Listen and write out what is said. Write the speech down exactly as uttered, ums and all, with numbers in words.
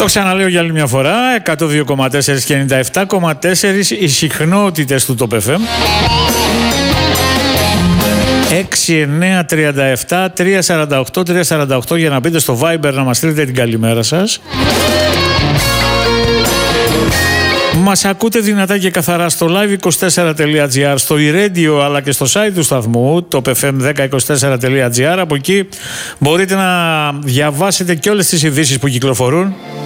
Το ξαναλέω για άλλη μια φορά. εκατό δύο κόμμα τέσσερα και ενενήντα επτά κόμμα τέσσερα οι συχνότητες του Top εφ εμ. έξι εννιά τριάντα επτά τριακόσια σαράντα οκτώ τριακόσια σαράντα οκτώ για να μπείτε στο Viber να μας στείλετε την καλημέρα σας. Μας ακούτε δυνατά και καθαρά στο live είκοσι τέσσερα τελεία τζι άρ, στο e-radio αλλά και στο site του σταθμού top f m δέκα είκοσι τέσσερα τελεία τζι άρ. Από εκεί μπορείτε να διαβάσετε και όλες τις ειδήσεις που κυκλοφορούν